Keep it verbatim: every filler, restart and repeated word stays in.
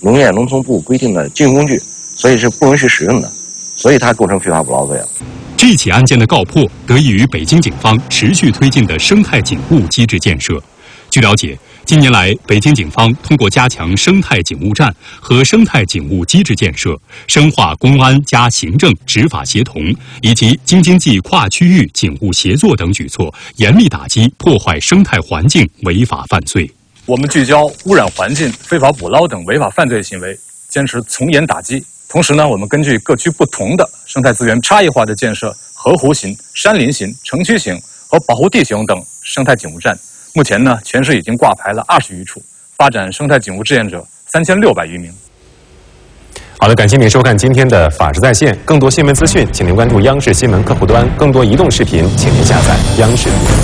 农业农村部规定的禁用工具，所以是不允许使用的，所以它构成非法捕捞罪了。 这起案件的告破得益于北京警方持续推进的生态警务机制建设。据了解，近年来，北京警方通过加强生态警务站和生态警务机制建设，深化公安加行政执法协同以及京津冀跨区域警务协作等举措，严厉打击破坏生态环境违法犯罪。 我们聚焦污染环境、非法捕捞等违法犯罪行为，坚持从严打击。同时呢，我们根据各区不同的生态资源差异化的建设河湖型、山林型、城区型和保护地型等生态警务站。目前呢，全市已经挂牌了二十余处，发展生态警务志愿者三千六百余名。 好的，感谢您收看今天的《法治在线》，更多新闻资讯，请您关注央视新闻客户端；更多移动视频，请您下载央视。